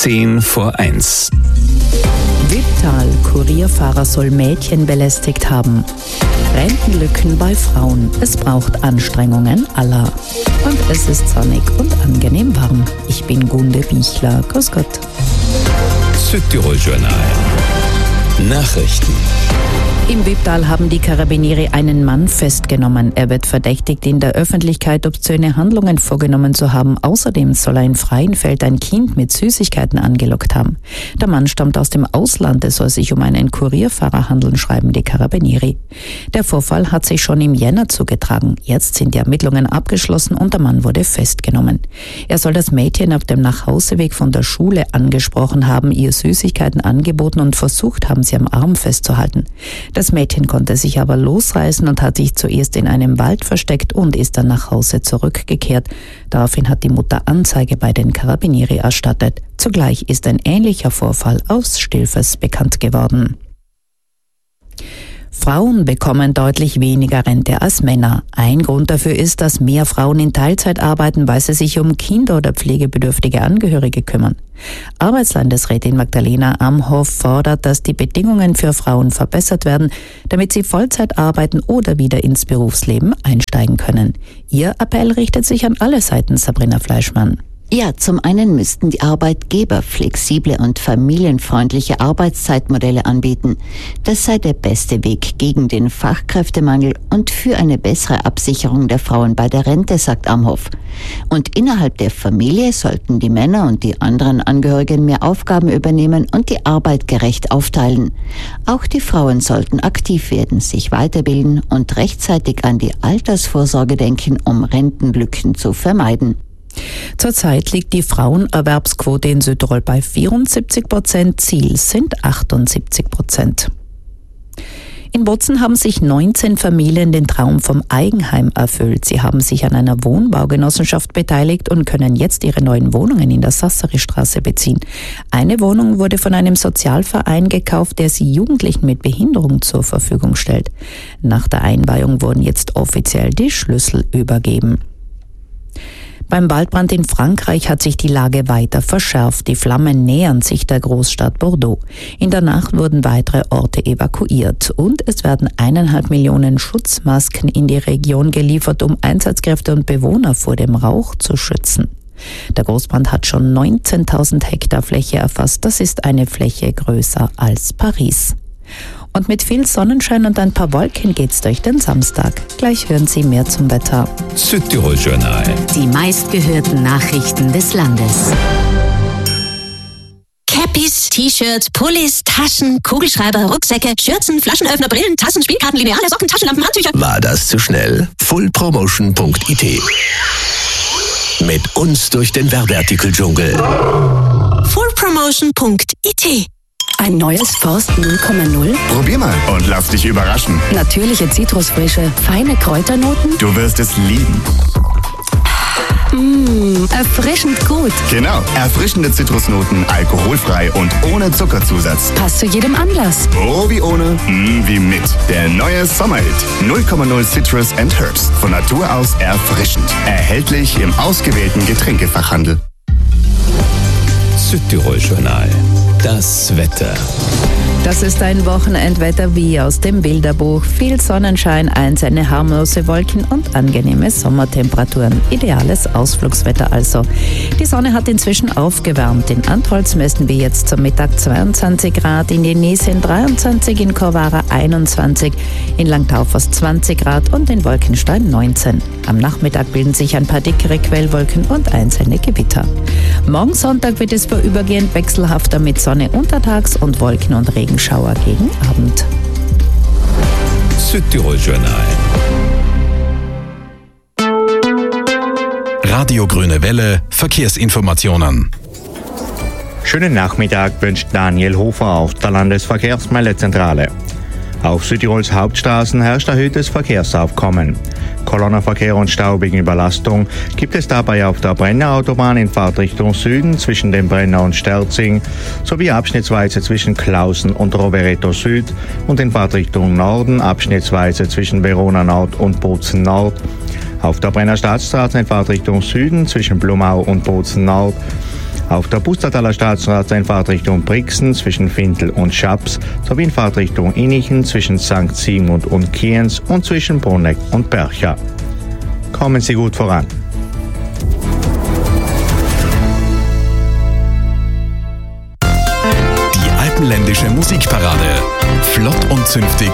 10:10. Wipptal, Kurierfahrer soll Mädchen belästigt haben. Rentenlücken bei Frauen. Es braucht Anstrengungen aller. Und es ist sonnig und angenehm warm. Ich bin Gunde Bichler. Grüß Gott. Südtirol Journal. Nachrichten. Im Wipptal haben die Karabinieri einen Mann festgenommen. Er wird verdächtigt, in der Öffentlichkeit obszöne Handlungen vorgenommen zu haben. Außerdem soll er in Freienfeld ein Kind mit Süßigkeiten angelockt haben. Der Mann stammt aus dem Ausland. Es soll sich um einen Kurierfahrer handeln, schreiben die Karabinieri. Der Vorfall hat sich schon im Jänner zugetragen. Jetzt sind die Ermittlungen abgeschlossen und der Mann wurde festgenommen. Er soll das Mädchen auf dem Nachhauseweg von der Schule angesprochen haben, ihr Süßigkeiten angeboten und versucht haben, sie am Arm festzuhalten. Das Mädchen konnte sich aber losreißen und hat sich zuerst in einem Wald versteckt und ist dann nach Hause zurückgekehrt. Daraufhin hat die Mutter Anzeige bei den Karabinieri erstattet. Zugleich ist ein ähnlicher Vorfall aus Stilfes bekannt geworden. Frauen bekommen deutlich weniger Rente als Männer. Ein Grund dafür ist, dass mehr Frauen in Teilzeit arbeiten, weil sie sich um Kinder oder pflegebedürftige Angehörige kümmern. Arbeitslandesrätin Magdalena Amhoff fordert, dass die Bedingungen für Frauen verbessert werden, damit sie Vollzeit arbeiten oder wieder ins Berufsleben einsteigen können. Ihr Appell richtet sich an alle Seiten, Sabrina Fleischmann. Ja, zum einen müssten die Arbeitgeber flexible und familienfreundliche Arbeitszeitmodelle anbieten. Das sei der beste Weg gegen den Fachkräftemangel und für eine bessere Absicherung der Frauen bei der Rente, sagt Amhoff. Und innerhalb der Familie sollten die Männer und die anderen Angehörigen mehr Aufgaben übernehmen und die Arbeit gerecht aufteilen. Auch die Frauen sollten aktiv werden, sich weiterbilden und rechtzeitig an die Altersvorsorge denken, um Rentenlücken zu vermeiden. Zurzeit liegt die Frauenerwerbsquote in Südtirol bei 74%, Ziel sind 78%. In Bozen haben sich 19 Familien den Traum vom Eigenheim erfüllt. Sie haben sich an einer Wohnbaugenossenschaft beteiligt und können jetzt ihre neuen Wohnungen in der Sassari-Straße beziehen. Eine Wohnung wurde von einem Sozialverein gekauft, der sie Jugendlichen mit Behinderung zur Verfügung stellt. Nach der Einweihung wurden jetzt offiziell die Schlüssel übergeben. Beim Waldbrand in Frankreich hat sich die Lage weiter verschärft. Die Flammen nähern sich der Großstadt Bordeaux. In der Nacht wurden weitere Orte evakuiert und es werden 1,5 Millionen Schutzmasken in die Region geliefert, um Einsatzkräfte und Bewohner vor dem Rauch zu schützen. Der Großbrand hat schon 19.000 Hektar Fläche erfasst. Das ist eine Fläche größer als Paris. Und mit viel Sonnenschein und ein paar Wolken geht's durch den Samstag. Gleich hören Sie mehr zum Wetter. Südtirol Journal. Die meistgehörten Nachrichten des Landes. Cappies, T-Shirts, Pullis, Taschen, Kugelschreiber, Rucksäcke, Schürzen, Flaschenöffner, Brillen, Tassen, Spielkarten, Lineale, Socken, Taschenlampen, Handtücher. War das zu schnell? Fullpromotion.it. Mit uns durch den Werbeartikeldschungel. Fullpromotion.it. Ein neues Forst 0,0? Probier mal und lass dich überraschen. Natürliche Zitrusfrische, feine Kräuternoten? Du wirst es lieben. Erfrischend gut. Genau, erfrischende Zitrusnoten, alkoholfrei und ohne Zuckerzusatz. Passt zu jedem Anlass. Oh, wie ohne, wie mit. Der neue Sommerhit. 0,0 Citrus and Herbs. Von Natur aus erfrischend. Erhältlich im ausgewählten Getränkefachhandel. Südtirol Journal. Das Wetter. Das ist ein Wochenendwetter wie aus dem Bilderbuch. Viel Sonnenschein, einzelne harmlose Wolken und angenehme Sommertemperaturen. Ideales Ausflugswetter also. Die Sonne hat inzwischen aufgewärmt. In Antholz messen wir jetzt zum Mittag 22 Grad, in Jenesien 23, in Korvara 21, in Langtaufers 20 Grad und in Wolkenstein 19. Am Nachmittag bilden sich ein paar dickere Quellwolken und einzelne Gewitter. Morgen Sonntag wird es vorübergehend wechselhafter mit Sonne untertags und Wolken und Regenschauer gegen Abend. Südtirol Journal. Radio Grüne Welle, Verkehrsinformationen. Schönen Nachmittag wünscht Daniel Hofer auf der Landesverkehrsmeldezentrale. Auf Südtirols Hauptstraßen herrscht erhöhtes Verkehrsaufkommen. Kolonnenverkehr und Stau wegen Überlastung gibt es dabei auf der Brenner Autobahn in Fahrtrichtung Süden zwischen dem Brenner und Sterzing sowie abschnittsweise zwischen Klausen und Rovereto Süd und in Fahrtrichtung Norden abschnittsweise zwischen Verona Nord und Bozen Nord. Auf der Brenner Staatsstraße in Fahrtrichtung Süden zwischen Blumau und Bozen Nord. Auf der Pustertaler Staatsstraße in Fahrtrichtung Brixen zwischen Fintel und Schaps sowie in Fahrtrichtung Innichen zwischen St. Sigmund und Kienz und zwischen Bruneck und Bercha. Kommen Sie gut voran. Die alpenländische Musikparade. Flott und zünftig